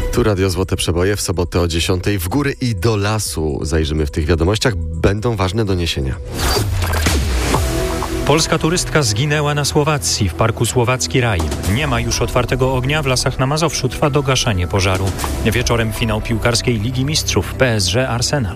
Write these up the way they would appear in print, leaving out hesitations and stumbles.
Tu Radio Złote Przeboje w sobotę o 10:00. W góry i do lasu zajrzymy w tych wiadomościach. Będą ważne doniesienia. Polska turystka zginęła na Słowacji w parku Słowacki Raj. Nie ma już otwartego ognia w lasach na Mazowszu. Trwa dogaszanie pożaru. Wieczorem finał piłkarskiej Ligi Mistrzów PSG Arsenal.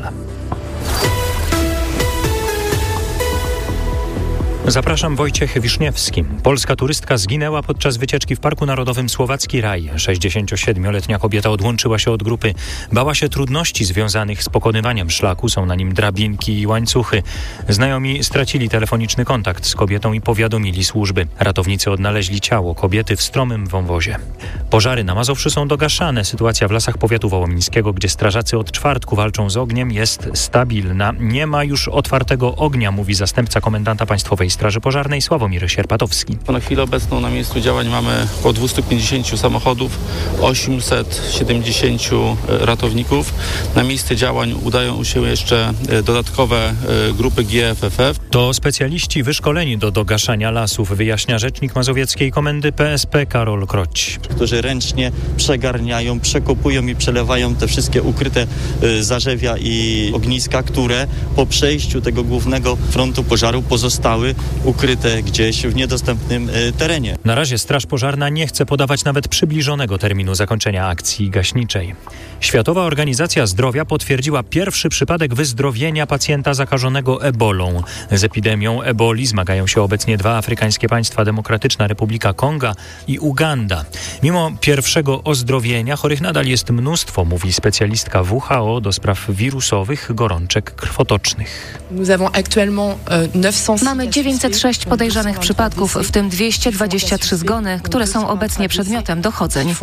Zapraszam, Wojciech Wiszniewski. Polska turystka zginęła podczas wycieczki w Parku Narodowym Słowacki Raj. 67-letnia kobieta odłączyła się od grupy. Bała się trudności związanych z pokonywaniem szlaku. Są na nim drabinki i łańcuchy. Znajomi stracili telefoniczny kontakt z kobietą i powiadomili służby. Ratownicy odnaleźli ciało kobiety w stromym wąwozie. Pożary na Mazowszu są dogaszane. Sytuacja w lasach powiatu wołomińskiego, gdzie strażacy od czwartku walczą z ogniem, jest stabilna. Nie ma już otwartego ognia, mówi zastępca komendanta Państwowej Straży Pożarnej Sławomir Sierpatowski. Na chwilę obecną na miejscu działań mamy około 250 samochodów, 870 ratowników. Na miejsce działań udają się jeszcze dodatkowe grupy GFFF. To specjaliści wyszkoleni do dogaszania lasów, wyjaśnia rzecznik mazowieckiej komendy PSP Karol Kroć. Którzy ręcznie przegarniają, przekopują i przelewają te wszystkie ukryte zarzewia i ogniska, które po przejściu tego głównego frontu pożaru pozostały ukryte gdzieś w niedostępnym terenie. Na razie Straż Pożarna nie chce podawać nawet przybliżonego terminu zakończenia akcji gaśniczej. Światowa Organizacja Zdrowia potwierdziła pierwszy przypadek wyzdrowienia pacjenta zakażonego ebolą. Z epidemią eboli zmagają się obecnie dwa afrykańskie państwa, Demokratyczna Republika Konga i Uganda. Mimo pierwszego ozdrowienia chorych nadal jest mnóstwo, mówi specjalistka WHO do spraw wirusowych gorączek krwotocznych. Mamy 906 podejrzanych przypadków, w tym 223 zgony, które są obecnie przedmiotem dochodzeń.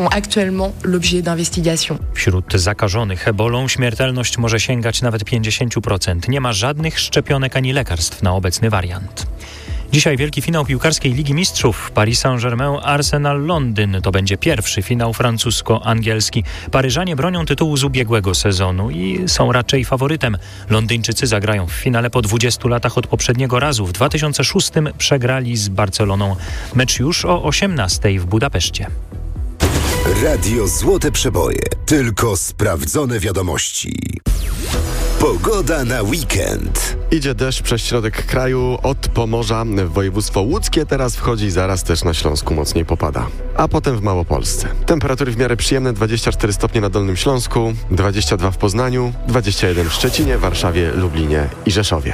Wśród zakażonych ebolą śmiertelność może sięgać nawet 50%. Nie ma żadnych szczepionek ani lekarstw na obecny wariant. Dzisiaj wielki finał piłkarskiej Ligi Mistrzów. Paris Saint-Germain, Arsenal, Londyn. To będzie pierwszy finał francusko-angielski. Paryżanie bronią tytułu z ubiegłego sezonu i są raczej faworytem. Londyńczycy zagrają w finale po 20 latach od poprzedniego razu. W 2006 przegrali z Barceloną. Mecz już o 18:00 w Budapeszcie. Radio Złote Przeboje. Tylko sprawdzone wiadomości. Pogoda na weekend. Idzie deszcz przez środek kraju od Pomorza w województwo łódzkie. Teraz wchodzi, zaraz też na Śląsku mocniej popada. A potem w Małopolsce. Temperatury w miarę przyjemne, 24 stopnie na Dolnym Śląsku, 22 w Poznaniu, 21 w Szczecinie, Warszawie, Lublinie i Rzeszowie.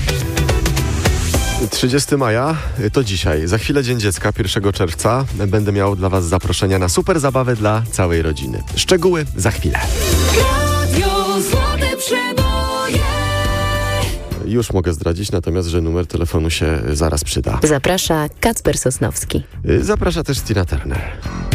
30 maja to dzisiaj. Za chwilę Dzień Dziecka, 1 czerwca. Będę miał dla Was zaproszenia na super zabawę dla całej rodziny. Szczegóły za chwilę. Radio Złote Przeboje. Już mogę zdradzić natomiast, że numer telefonu się zaraz przyda. Zaprasza Kacper Sosnowski. Zaprasza też Tina Turner.